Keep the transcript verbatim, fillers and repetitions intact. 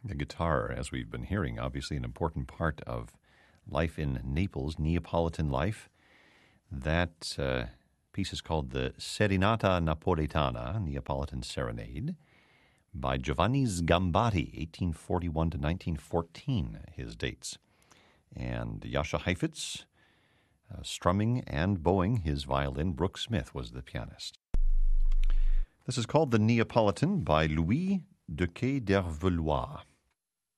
The guitar, as we've been hearing, obviously an important part of life in Naples, Neapolitan life. That uh, piece is called the Serenata Napoletana, Neapolitan Serenade, by Giovanni Sgambati, eighteen forty-one to nineteen fourteen, his dates. And Jascha Heifetz, uh, strumming and bowing his violin. Brooke Smith was the pianist. This is called the Neapolitan by Louis de Quai d'Hervelois.